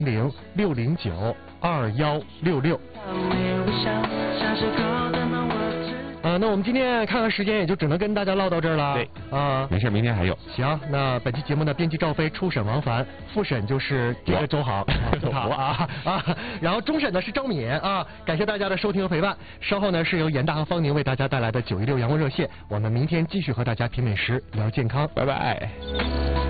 060-609-2166。那我们今天看看时间，也就只能跟大家唠到这儿了。 对没事，明天还有。 行，那本期节目呢，编辑赵飞，初审王凡，复审就是这个周航，然后终审呢是张敏啊。感谢大家的收听和陪伴。稍后呢是由严大和方宁为大家带来的916阳光热线，我们明天继续和大家品美食，聊健康， 拜拜。